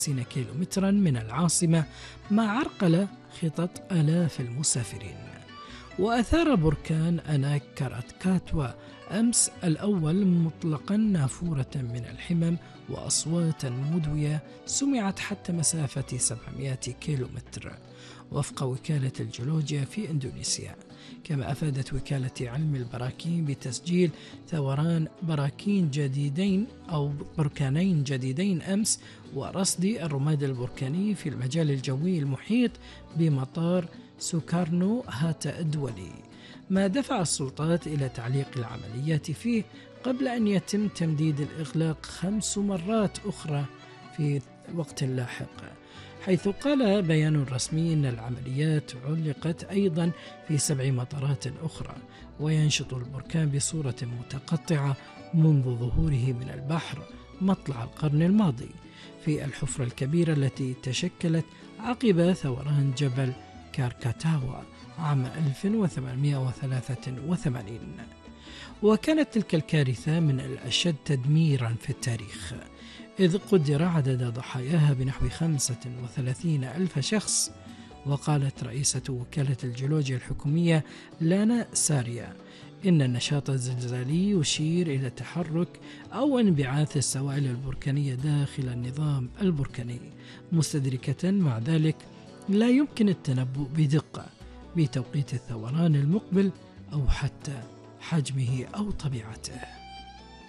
كيلومترا من العاصمة، مع عرقلة خطط آلاف المسافرين. وأثار بركان أناك كراتكاتوا أمس الأول مطلقا نافورة من الحمم وأصواتا مدوية سمعت حتى مسافة 700 كيلومتر وفق وكالة الجيولوجيا في إندونيسيا. كما أفادت وكالة علم البراكين بتسجيل ثوران بركانين جديدين أمس، ورصد الرماد البركاني في المجال الجوي المحيط بمطار سوكارنو هاتا الدولي، ما دفع السلطات إلى تعليق العمليات فيه قبل أن يتم تمديد الإغلاق 5 مرات أخرى في وقت لاحق. حيث قال بيان رسمي أن العمليات علقت أيضا في 7 مطارات أخرى. وينشط البركان بصورة متقطعة منذ ظهوره من البحر مطلع القرن الماضي في الحفرة الكبيرة التي تشكلت عقب ثوران جبل كاركاتاوا عام 1883. وكانت تلك الكارثة من الأشد تدميرا في التاريخ، إذ قدر عدد ضحاياها بنحو 35,000 شخص. وقالت رئيسة وكالة الجيولوجيا الحكومية لانا ساريا إن النشاط الزلزالي يشير إلى تحرك أو انبعاث السوائل البركانية داخل النظام البركاني، مستدركة مع ذلك لا يمكن التنبؤ بدقة بتوقيت الثوران المقبل أو حتى حجمه أو طبيعته.